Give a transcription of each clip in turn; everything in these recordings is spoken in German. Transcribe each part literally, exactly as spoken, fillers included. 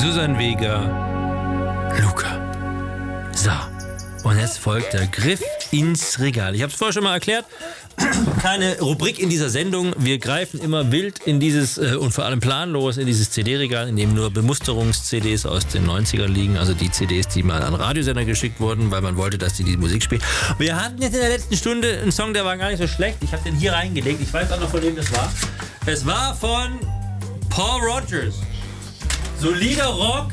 Susan Vega, Luca. So, und jetzt folgt der Griff ins Regal. Ich habe es vorher schon mal erklärt. Kleine Rubrik in dieser Sendung. Wir greifen immer wild in dieses äh, und vor allem planlos in dieses C D-Regal, in dem nur Bemusterungs-C Ds aus den neunzigern liegen. Also die C Ds, die mal an Radiosender geschickt wurden, weil man wollte, dass die die Musik spielen. Wir hatten jetzt in der letzten Stunde einen Song, der war gar nicht so schlecht. Ich habe den hier reingelegt. Ich weiß auch noch, von wem das war. Es war von Paul Rodgers. Solider Rock.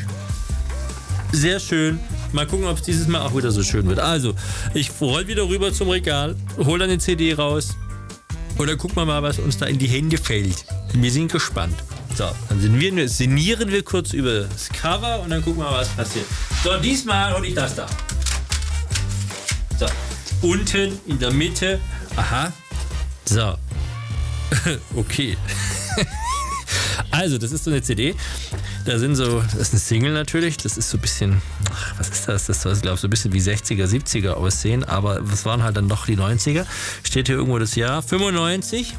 Sehr schön. Mal gucken, ob es dieses Mal auch wieder so schön wird. Also, ich roll wieder rüber zum Regal, hol dann den C D raus und dann gucken wir mal, was uns da in die Hände fällt. Wir sind gespannt. So, dann sinnieren, sinnieren wir kurz über das Cover und dann gucken wir mal, was passiert. So, diesmal hol ich das da. So, unten in der Mitte. Aha. So. Okay. Also, das ist so eine C D. Da sind so, das ist eine Single natürlich, das ist so ein bisschen, ach, was ist das? Das soll, glaube ich, so ein bisschen wie sechziger, siebziger aussehen, aber das waren halt dann doch die neunziger. Steht hier irgendwo das Jahr, fünfundneunzig.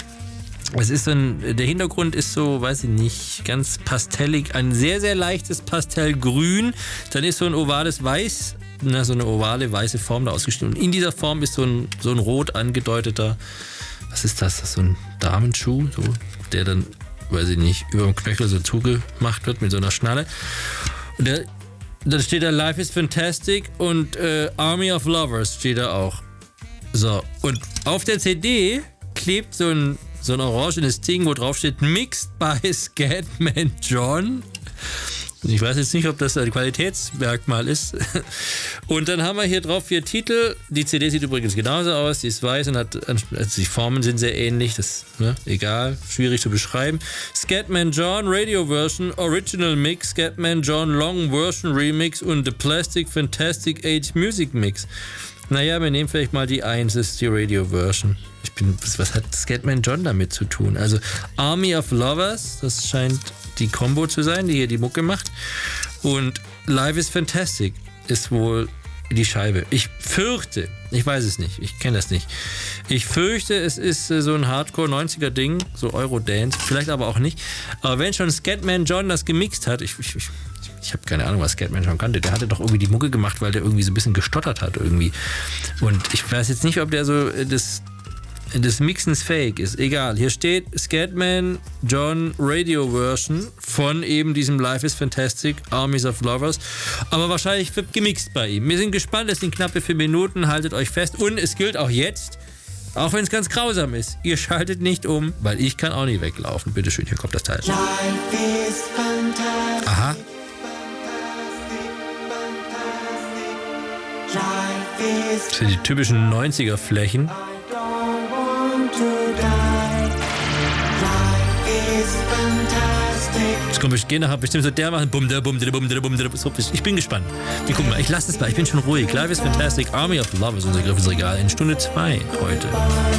Es ist so ein, der Hintergrund ist so, weiß ich nicht, ganz pastellig, ein sehr, sehr leichtes Pastellgrün. Dann ist so ein ovales Weiß, na, so eine ovale weiße Form da ausgeschnitten. Und in dieser Form ist so ein, so ein rot angedeuteter, was ist das? Das ist so ein Damenschuh, so, der dann, weiß ich nicht, über dem Knöchel so zugemacht wird mit so einer Schnalle. Und der, dann steht da Life is Fantastic und äh, Army of Lovers steht da auch. So, und auf der C D klebt so ein, so ein orangenes Ding, wo drauf steht Mixed by Scatman John. Ich weiß jetzt nicht, ob das ein Qualitätsmerkmal ist. Und dann haben wir hier drauf vier Titel. Die C D sieht übrigens genauso aus. Die ist weiß und hat, also die Formen sind sehr ähnlich. Das, ne, egal, schwierig zu beschreiben. Scatman John Radio Version, Original Mix, Scatman John Long Version Remix und The Plastic Fantastic Age Music Mix. Naja, wir nehmen vielleicht mal die eins, das ist die Radio Version. Ich bin, was, was hat Scatman John damit zu tun? Also Army of Lovers, das scheint die Combo zu sein, die hier die Mucke macht. Und Life is Fantastic ist wohl die Scheibe. Ich fürchte, ich weiß es nicht, ich kenne das nicht. Ich fürchte, es ist so ein Hardcore-neunziger-Ding, so Eurodance, vielleicht aber auch nicht. Aber wenn schon Scatman John das gemixt hat, ich, ich, ich, ich habe keine Ahnung, was Scatman John kannte, der hatte doch irgendwie die Mucke gemacht, weil der irgendwie so ein bisschen gestottert hat irgendwie. Und ich weiß jetzt nicht, ob der so das... des Mixens fähig ist. Egal, hier steht Scatman John Radio Version von eben diesem Life is Fantastic, Armies of Lovers. Aber wahrscheinlich wird gemixt bei ihm. Wir sind gespannt, es sind knappe vier Minuten, haltet euch fest. Und es gilt auch jetzt, auch wenn es ganz grausam ist, ihr schaltet nicht um, weil ich kann auch nicht weglaufen. Bitteschön, hier kommt das Teil. Life is fantastic. Aha. Das sind die typischen neunziger-Flächen. Das kommt, gehen nachher bestimmt so dermaßen bum, da, bum, da, bum, da, bum, da. Ich bin gespannt. Wir gucken mal, ich lasse es mal, ich bin schon ruhig. Life is Fantastic, Army of Lovers, unser Griff ins Regal in Stunde zwei heute.